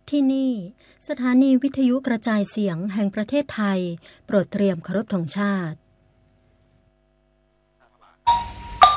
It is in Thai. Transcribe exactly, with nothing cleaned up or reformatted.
ที่นี่สถานีวิทยุกระจายเสียงแห่งประเทศไทยโปรดเตรียมเคารพธงชาติ